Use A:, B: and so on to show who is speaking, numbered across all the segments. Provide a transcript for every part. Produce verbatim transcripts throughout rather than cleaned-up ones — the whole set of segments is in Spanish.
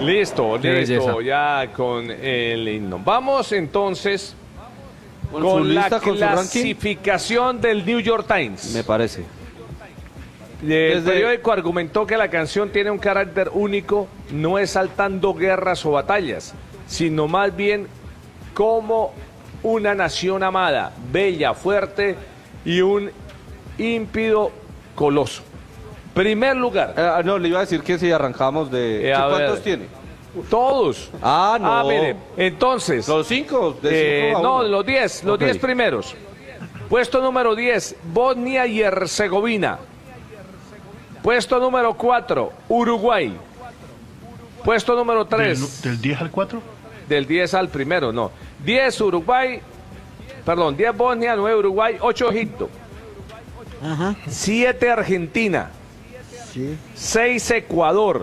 A: Listo,
B: Qué
A: listo,
B: belleza.
A: ya con el himno. Vamos entonces
C: Con
A: con,
C: su
A: la
C: lista, con su ranking.
A: clasificación del New York Times.
C: Me parece.
A: El
C: Desde-
A: periódico argumentó que la canción tiene un carácter único, no es saltando guerras o batallas, sino más bien como una nación amada, bella, fuerte y un ímpido coloso. Primer lugar,
C: Eh, no, le iba a decir que si arrancamos de...
A: Eh, a
C: ¿Cuántos
A: ver.
C: tiene?
A: todos.
C: Ah, no.
A: Ah, mire, entonces,
C: Los cinco, de
A: eh,
C: cinco a
A: no,
C: uno.
A: los diez, los
C: Ok.
A: diez primeros. Puesto número diez, Bosnia y Herzegovina. Puesto número cuatro, Uruguay. Puesto número
D: Del,
A: tres,
D: del diez al cuatro.
A: del diez al primero, no. diez Uruguay, perdón, diez Bosnia, nueve Uruguay, ocho Egipto,
E: Ajá.
A: siete Argentina,
E: Sí.
A: seis Ecuador,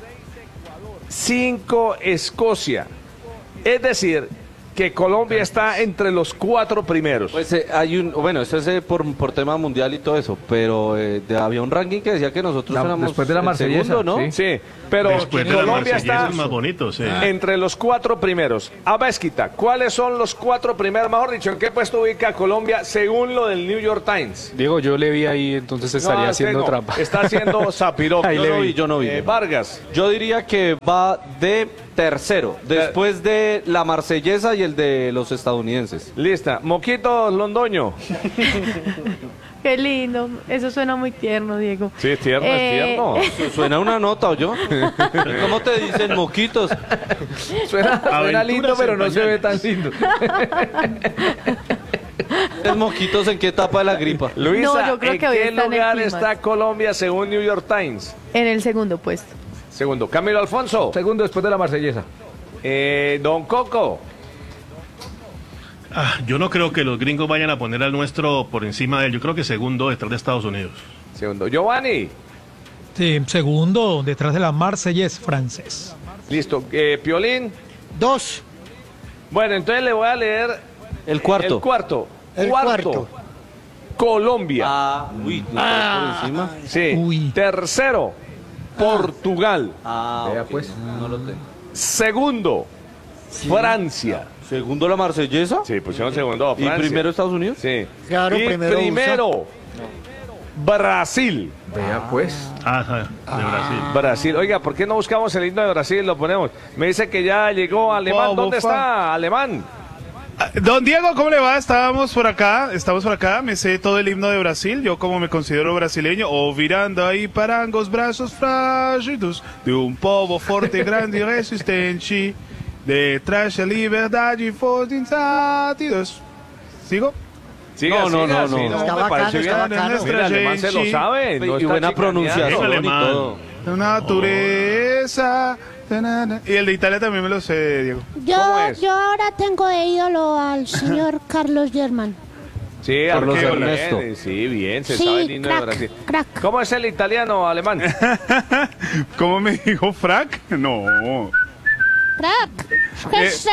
A: cinco Escocia. Es decir, que Colombia está entre los cuatro primeros.
C: Pues eh, hay un, bueno, eso es eh, por, por tema mundial y todo eso, pero eh, de- había un ranking que decía que nosotros
B: La-
C: éramos
B: después de la
C: el
B: Marsellesa,
C: segundo, ¿no?
B: sí.
A: Sí, pero
D: Después de la
A: Colombia
D: Marsellesa
A: está
D: es más bonito, sí.
A: entre los cuatro primeros. Abasquita, ¿cuáles son los cuatro primeros? Mejor dicho, ¿en qué puesto ubica Colombia según lo del New York Times?
B: Diego, yo le vi ahí, entonces estaría
A: No, usted
B: haciendo
A: no.
B: trampa.
A: Está haciendo zapirote.
B: Ahí
C: Yo
B: le
C: no
B: vi.
C: vi, yo no vi.
A: Eh, Vargas.
C: Yo diría que va de tercero, después de la Marsellesa y el de los estadounidenses.
A: Lista. Moquito Londoño.
F: Qué lindo. Eso suena muy tierno, Diego.
A: Sí, es tierno,
F: Eh,
A: es tierno.
C: Suena una nota, ¿o yo? ¿Cómo te dicen moquitos?
A: Suena, suena
D: Aventuras
A: lindo,
D: en
A: pero no se ve tan
D: pañales.
A: lindo.
C: ¿Es moquitos en qué etapa de la gripa?
A: Luisa,
F: No, yo creo
A: ¿en
F: que hoy
A: qué
F: está en el
A: lugar
F: clímax.
A: está Colombia según New York Times?
F: En el segundo puesto.
A: Segundo. Camilo Alfonso.
B: Segundo después de la Marsellesa.
A: Eh, Don Coco.
D: Ah, yo no creo que los gringos vayan a poner al nuestro por encima de él. Yo creo que segundo detrás de Estados Unidos.
A: Segundo. Giovanni.
G: Sí, segundo, detrás de la Marsellesa francés.
A: Listo. Eh, Piolín.
E: Dos.
A: Bueno, entonces le voy a leer
C: El cuarto.
A: el cuarto.
E: El cuarto.
A: Colombia.
C: Ah, uy, no está por encima.
A: Sí.
G: Uy.
A: Tercero, Portugal.
C: Ah,
B: Vea,
C: ok,
B: pues.
C: no lo tengo.
A: Segundo, Francia.
C: Segundo la Marsellesa.
A: Sí, pusieron segundo a
C: ¿Y
A: Francia.
C: primero Estados Unidos?
A: Sí.
E: Claro,
A: y
E: primero
A: primero, Brasil.
B: Vea, pues.
D: Ah, ajá, de Brasil.
A: Brasil. Oiga, ¿por qué no buscamos el himno de Brasil? Lo ponemos. Me dice que ya llegó Alemán.
D: Wow,
A: ¿Dónde
D: bufa.
A: está Alemán?
H: Ah, Don Diego, ¿cómo le va? Estábamos por acá, estamos por acá, me sé todo el himno de Brasil, yo como me considero brasileño, o virando aí para os braços frágidos de um povo forte, grande e resistente, detrás da liberdade foram insatidos. ¿Sigo?
A: Siga,
C: No, no,
A: siga,
C: no,
A: sí,
C: no.
E: Está
A: me
E: bacano,
A: parece bien.
E: está bacano.
A: Mira, el alemán se lo
H: gente.
A: sabe. no
C: y
A: está
C: buena
A: chicaneando.
C: pronunciación y
D: alemán.
C: todo.
H: La naturaleza. tanana. Y el de Italia también me lo sé, Diego.
A: ¿Cómo
I: Yo,
A: es?
I: yo ahora tengo de ídolo al señor Carlos Germán.
A: Sí,
C: Carlos
A: arquero,
C: Ernesto.
A: bien, sí, bien, se
I: Sí,
A: sabe el himno de
I: crack,
A: Brasil.
I: crack.
A: ¿Cómo es el italiano alemán?
H: ¿Cómo me dijo Frank? No.
I: Crack.
H: Eh,
I: Ese